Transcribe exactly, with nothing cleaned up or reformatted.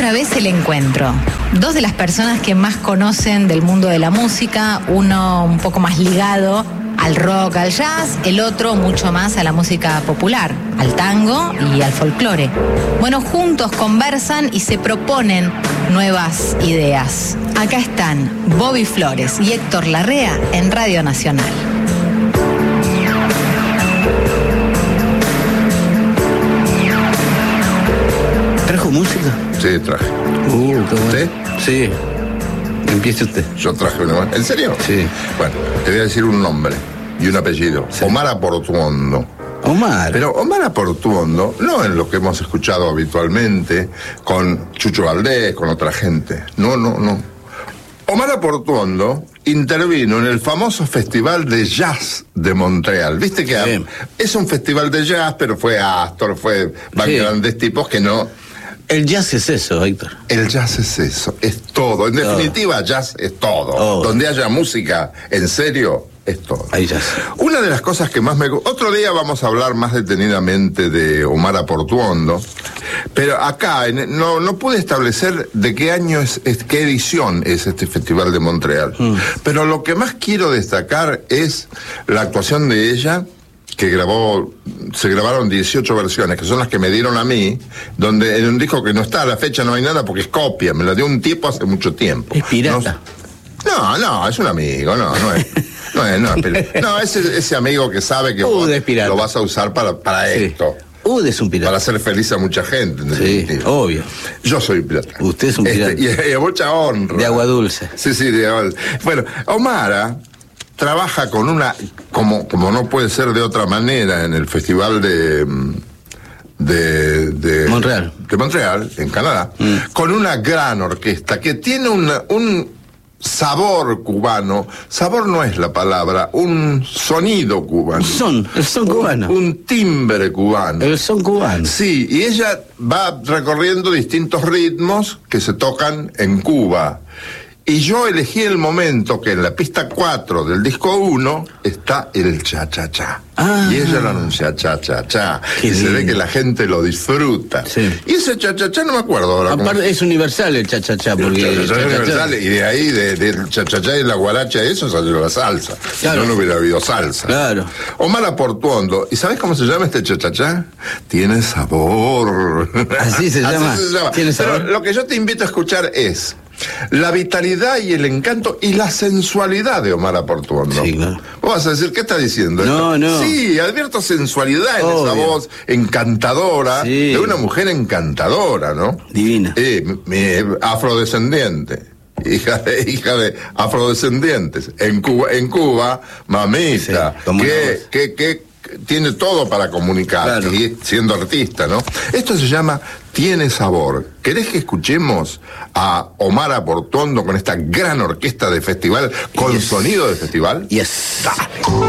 Otra vez el encuentro. Dos de las personas que más conocen del mundo de la música, uno un poco más ligado al rock, al jazz, el otro mucho más a la música popular, al tango y al folclore. Bueno, juntos conversan y se proponen nuevas ideas. Acá están Bobby Flores y Héctor Larrea en Radio Nacional. ¿Trajo música? Sí, traje. Uh, qué bueno. ¿Usted? Sí. Empiece usted. Yo traje una... ¿En serio? Sí. Bueno, te voy a decir un nombre y un apellido. Sí. Omar Aportuondo. Omar. Pero Omar Aportuondo, no en lo que hemos escuchado habitualmente, con Chucho Valdés, con otra gente. No, no, no. Omar Aportuondo intervino en el famoso Festival de Jazz de Montreal. Viste que Sí. es un festival de jazz, pero fue Astor, fue van Sí. grandes tipos que no... El jazz es eso, Héctor. El jazz es eso, es todo. En Todo. definitiva, jazz es todo. Todo. Donde haya música, en serio, es todo. Hay jazz. Una de las cosas que más me... Otro día vamos a hablar más detenidamente de Omar Aportuondo, pero acá en- no, no pude establecer de qué año es, es- qué edición es este Festival de Montreal. Mm. Pero lo que más quiero destacar es la actuación de ella, que grabó, se grabaron dieciocho versiones, que son las que me dieron a mí, donde en un disco que no está, a la fecha no hay nada porque es copia, me la dio un tipo hace mucho tiempo. Es pirata. No, no, es un amigo, no, no es. No es, no, es pir- no, ese, ese amigo que sabe que Uh, vos es pirata. lo vas a usar para, para Sí. esto, Ud es un pirata. para hacer feliz a mucha gente. En Sí, definitiva. obvio. Yo soy pirata. Usted es un pirata. Este, y, y a mucha honra. De agua dulce. Sí, sí, de agua dulce. Bueno, Omara trabaja con una, como, como no puede ser de otra manera, en el festival de... de, de Montreal. de Montreal, en Canadá, Mm. con una gran orquesta que tiene una, un sabor cubano. Sabor no es la palabra, un sonido cubano. Un son, el son cubano. Un, un timbre cubano. El son cubano. Sí, y ella va recorriendo distintos ritmos que se tocan en Cuba. Y yo elegí el momento que en la pista cuatro del disco uno está el cha-cha-cha. Ah. Y ella lo anuncia cha-cha-cha. Qué Y se ve lindo. que la gente lo disfruta. Sí. Y ese cha-cha-cha no me acuerdo ahora. cómo- Aparte, es universal el cha-cha-cha, el porque... cha-cha-cha el cha-cha-cha- universal, y de ahí, de- del cha-cha-cha y la guaracha, eso salió la salsa. Claro. Si no, no hubiera habido salsa. Claro. Omar Aportuondo. ¿Y sabes cómo se llama este cha-cha-cha? Tiene sabor. Así se llama. Tiene sabor. Pero lo que yo te invito a escuchar es la vitalidad y el encanto y la sensualidad de Omar Aportuondo. Sí, claro. Vos vas a decir, ¿qué está diciendo? No, no. Sí, advierto sensualidad en Obvio. esa voz encantadora, Sí. de una mujer encantadora, ¿no? Divina. Eh, mi- mi- afrodescendiente. Hija de, hija de afrodescendientes. En Cuba, en Cuba, mamita, Sí, como una que, voz. que, que tiene todo para comunicar, Claro. y siendo artista, ¿no? Esto se llama Tiene Sabor. ¿Querés que escuchemos a Omar Aportuondo con esta gran orquesta de festival, con Yes. sonido de festival? Yes. Dale.